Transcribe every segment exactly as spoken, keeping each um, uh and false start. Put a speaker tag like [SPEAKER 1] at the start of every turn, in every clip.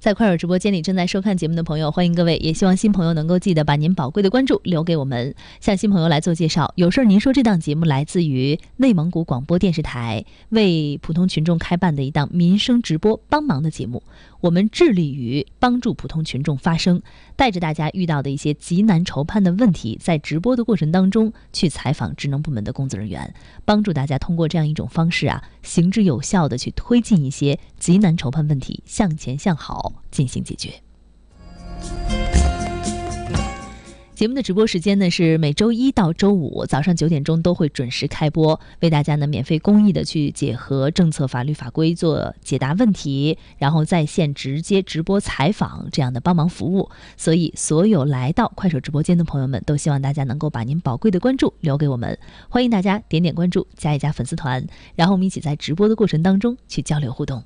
[SPEAKER 1] 在快手直播间里正在收看节目的朋友，欢迎各位，也希望新朋友能够记得把您宝贵的关注留给我们。向新朋友来做介绍，有事儿您说这档节目来自于内蒙古广播电视台为普通群众开办的一档民生直播帮忙的节目，我们致力于帮助普通群众发声，带着大家遇到的一些急难愁盼的问题，在直播的过程当中去采访职能部门的工作人员，帮助大家通过这样一种方式啊，行之有效的去推进一些急难愁盼问题向前向好进行解决。节目的直播时间呢是每周一到周五早上九点钟都会准时开播，为大家呢免费公益的去结合政策法律法规做解答问题，然后在线直接直播采访这样的帮忙服务。所以所有来到快手直播间的朋友们都希望大家能够把您宝贵的关注留给我们，欢迎大家点点关注，加一加粉丝团，然后我们一起在直播的过程当中去交流互动。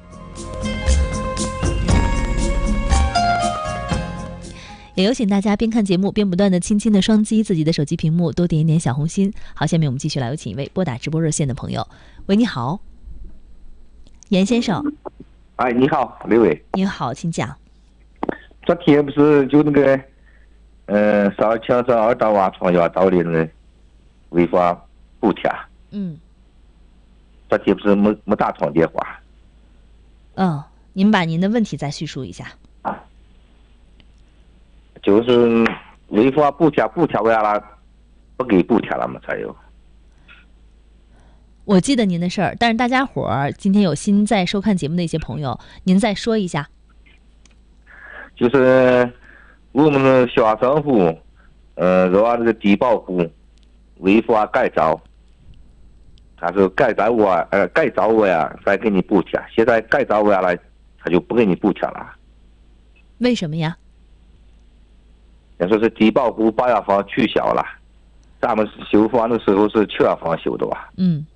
[SPEAKER 1] 也有请大家边看节目边不断的轻轻的双击自己的手机屏幕，多点一点小红心。好，下面我们继续来有请一位拨打直播热线的朋友。喂，你好，严先生。
[SPEAKER 2] 哎，你好，刘伟。
[SPEAKER 1] 你好，请讲。
[SPEAKER 2] 昨天不是就那个，呃，上墙上二大娃创业找的那个违法补贴。
[SPEAKER 1] 嗯。
[SPEAKER 2] 昨天不是没没打通电话。
[SPEAKER 1] 嗯，您把您的问题再叙述一下。
[SPEAKER 2] 就是违法补贴，补贴为啥不给补贴了嘛？才有。
[SPEAKER 1] 我记得您的事儿，但是大家伙儿今天有新在收看节目的一些朋友，您再说一下。
[SPEAKER 2] 就是我们的小商户，呃，让这个低保户违法改造，他说改造我，呃，改造我呀，再给你补贴。现在改造完了，他就不给你补贴了。
[SPEAKER 1] 为什么呀？
[SPEAKER 2] 要说是低保户把牙房取消了，咱们修房的时候是全房修的吧？
[SPEAKER 1] 嗯。